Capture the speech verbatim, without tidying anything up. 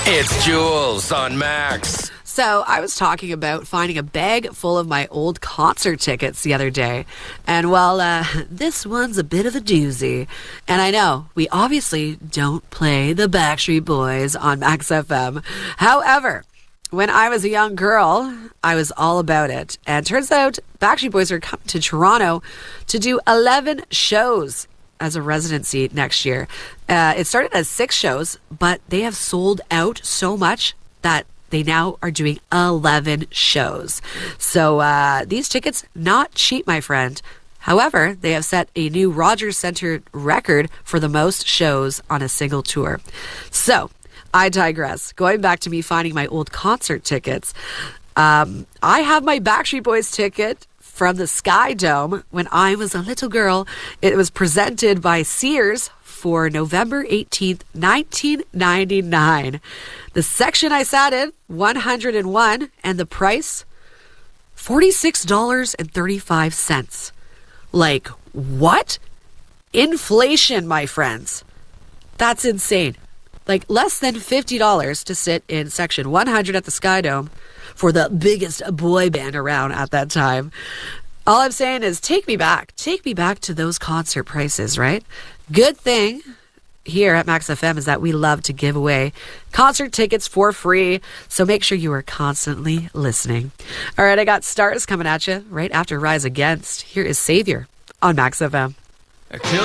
It's Jules on Max. So I was talking about finding a bag full of my old concert tickets the other day. And well, uh, this one's a bit of a doozy. And I know we obviously don't play the Backstreet Boys on Max F M. However, when I was a young girl, I was all about it. And turns out Backstreet Boys are coming to Toronto to do eleven shows as a residency next year. Uh, it started as six shows, but they have sold out so much that they now are doing eleven shows. So uh, these tickets, not cheap, my friend. However, they have set a new Rogers Centre record for the most shows on a single tour. So I digress. Going back to me finding my old concert tickets, um, I have my Backstreet Boys ticket from the Sky Dome when I was a little girl. It was presented by Sears for November eighteenth, nineteen ninety-nine. The section I sat in, one hundred one, and the price, forty-six dollars and thirty-five cents. Like, what? Inflation, my friends. That's insane. Like, less than fifty dollars to sit in section one hundred at the Sky Dome for the biggest boy band around at that time. All I'm saying is take me back. Take me back to those concert prices, right? Good thing here at Max F M is that we love to give away concert tickets for free. So make sure you are constantly listening. All right, I got Stars coming at you right after Rise Against. Here is Savior on Max F M.